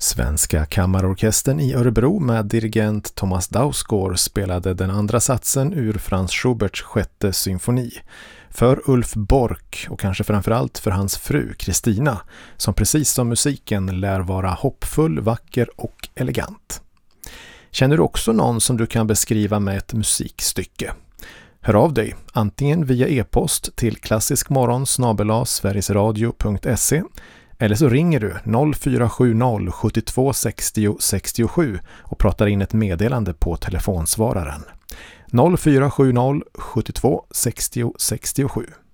Svenska kammarorkestern i Örebro med dirigent Thomas Dausgaard spelade den andra satsen ur Franz Schuberts sjätte symfoni för Ulf Bork och kanske framförallt för hans fru Kristina, som precis som musiken lär vara hoppfull, vacker och elegant. Känner du också någon som du kan beskriva med ett musikstycke? Hör av dig, antingen via e-post till klassiskmorgon@sverigesradio.se eller så ringer du 0470 72 60 67 och pratar in ett meddelande på telefonsvararen. 0470 72 60 67.